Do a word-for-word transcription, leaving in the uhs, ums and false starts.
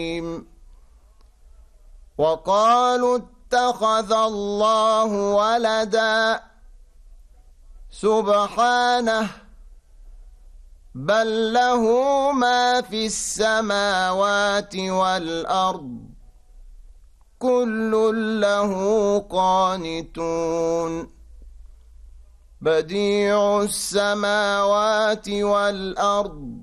وقالوا اتخذ الله ولدا سبحانه بل له ما في السماوات والأرض كل له قانتون بديع السماوات والأرض